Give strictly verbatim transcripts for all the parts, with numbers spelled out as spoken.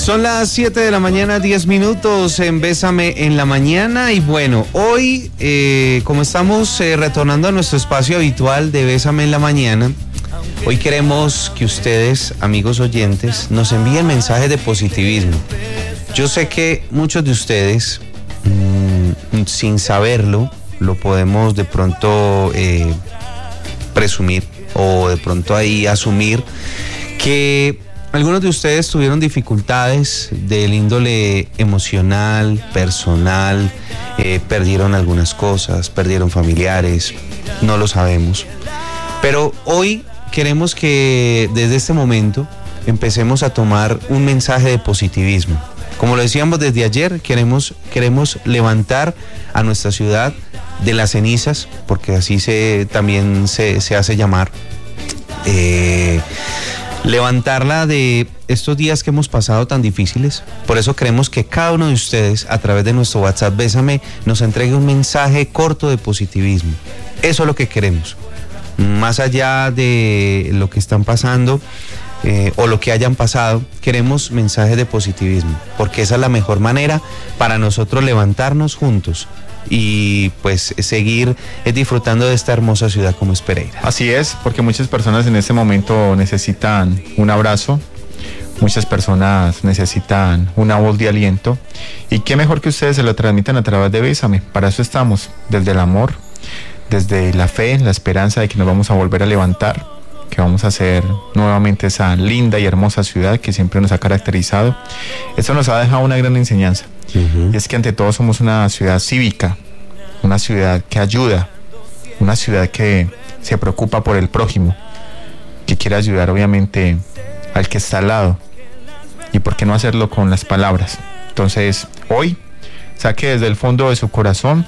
Son las siete de la mañana, diez minutos en Bésame en la Mañana. Y bueno, hoy, eh, como estamos eh, retornando a nuestro espacio habitual de Bésame en la Mañana, hoy queremos que ustedes, amigos oyentes, nos envíen mensajes de positivismo. Yo sé que muchos de ustedes, mmm, sin saberlo, lo podemos de pronto eh, presumir o de pronto ahí asumir que algunos de ustedes tuvieron dificultades del índole emocional, personal, eh, perdieron algunas cosas, perdieron familiares, no lo sabemos. Pero hoy queremos que desde este momento empecemos a tomar un mensaje de positivismo. Como lo decíamos desde ayer, queremos, queremos levantar a nuestra ciudad de las cenizas, porque así se, también se, se hace llamar. Eh, levantarla de estos días que hemos pasado tan difíciles. Por eso queremos que cada uno de ustedes, a través de nuestro WhatsApp Bésame, nos entregue un mensaje corto de positivismo. Eso es lo que queremos. Más allá de lo que están pasando eh, o lo que hayan pasado, queremos mensajes de positivismo, porque esa es la mejor manera para nosotros levantarnos juntos y pues seguir disfrutando de esta hermosa ciudad como es Pereira. Así es, porque muchas personas en este momento necesitan un abrazo, muchas personas necesitan una voz de aliento, y qué mejor que ustedes se lo transmitan a través de Bésame. Para eso estamos, desde el amor, desde la fe, la esperanza de que nos vamos a volver a levantar, que vamos a hacer nuevamente esa linda y hermosa ciudad que siempre nos ha caracterizado. Esto nos ha dejado una gran enseñanza. Uh-huh. Y es que ante todo somos una ciudad cívica, una ciudad que ayuda, una ciudad que se preocupa por el prójimo, que quiere ayudar obviamente al que está al lado. Y por qué no hacerlo con las palabras. Entonces hoy saque desde el fondo de su corazón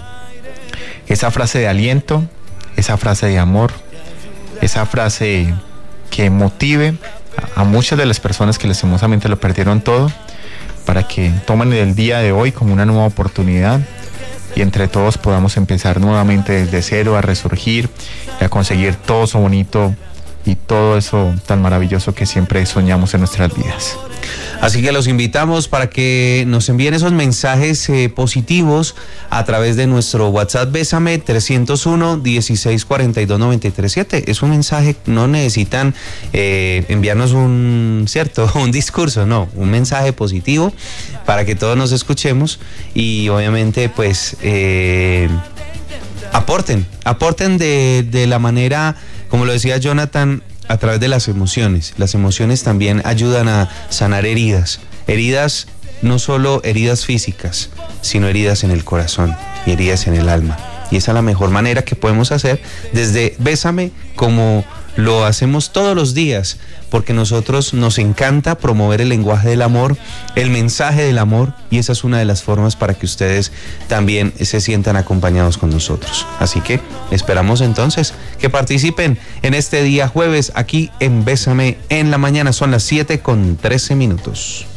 esa frase de aliento, esa frase de amor, esa frase que motive a muchas de las personas que lastimosamente lo perdieron todo, para que tomen el día de hoy como una nueva oportunidad y entre todos podamos empezar nuevamente desde cero a resurgir y a conseguir todo eso bonito y todo eso tan maravilloso que siempre soñamos en nuestras vidas. Así que los invitamos para que nos envíen esos mensajes eh, positivos a través de nuestro WhatsApp Bésame trescientos uno, dieciséis cuarenta y dos, noventa y tres siete. Es un mensaje, no necesitan eh, enviarnos un, cierto, un discurso, no, un mensaje positivo para que todos nos escuchemos y obviamente pues eh, aporten, aporten de, de la manera, como lo decía Jonathan, a través de las emociones. Las emociones también ayudan a sanar heridas. Heridas, no solo heridas físicas, sino heridas en el corazón y heridas en el alma. Y esa es la mejor manera que podemos hacer desde Bésame, como lo hacemos todos los días, porque nosotros nos encanta promover el lenguaje del amor, el mensaje del amor, y esa es una de las formas para que ustedes también se sientan acompañados con nosotros. Así que esperamos entonces que participen en este día jueves aquí en Bésame en la Mañana. Son las siete con trece minutos.